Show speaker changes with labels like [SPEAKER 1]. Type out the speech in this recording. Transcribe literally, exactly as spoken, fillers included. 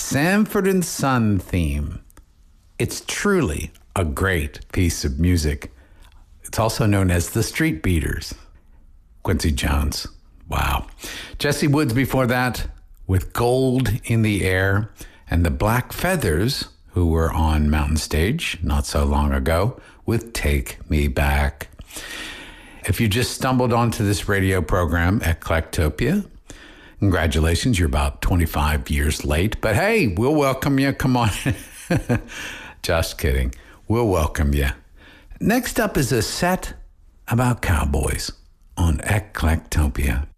[SPEAKER 1] Sanford and Son theme. It's truly a great piece of music. It's also known as the Street Beaters. Quincy Jones. Wow. Jesse Woods before that with Gold in the Air, and the Black Feathers, who were on Mountain Stage not so long ago, with Take Me Back. If you just stumbled onto this radio program, Eclectopia, congratulations, you're about twenty-five years late. But hey, we'll welcome you. Come on. Just kidding. We'll welcome you. Next up is a set about cowboys on Eclectopia.